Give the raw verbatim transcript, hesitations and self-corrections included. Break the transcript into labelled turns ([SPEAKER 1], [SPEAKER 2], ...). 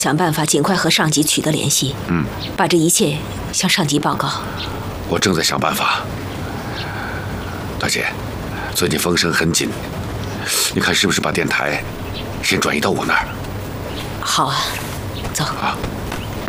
[SPEAKER 1] 想办法尽快和上级取得联系。
[SPEAKER 2] 嗯，
[SPEAKER 1] 把这一切向上级报告。
[SPEAKER 2] 我正在想办法。大姐，最近风声很紧，你看是不是把电台先转移到我那儿？
[SPEAKER 1] 好啊，走。
[SPEAKER 2] 啊。